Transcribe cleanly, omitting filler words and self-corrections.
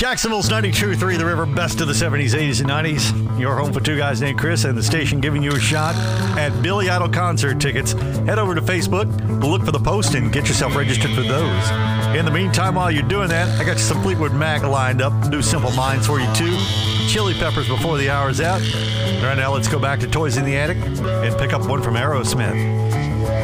Jacksonville's 92.3 The River, best of the 70s, 80s, and 90s. Your home for two guys named Chris and the station giving you a shot at Billy Idol concert tickets. Head over to Facebook, look for the post, and get yourself registered for those. In the meantime, while you're doing that, I got you some Fleetwood Mac lined up. Do Simple Minds for you, too. Chili Peppers before the hour's out. Right now, let's go back to Toys in the Attic and pick up one from Aerosmith.